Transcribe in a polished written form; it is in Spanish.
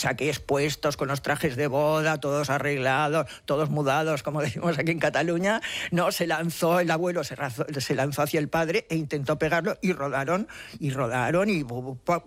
chaqués puestos, con los trajes de boda, todos arreglados, todos mudados, como decimos aquí en Cataluña, ¿no? El abuelo se lanzó hacia el padre e intentó pegarlo y rodaron y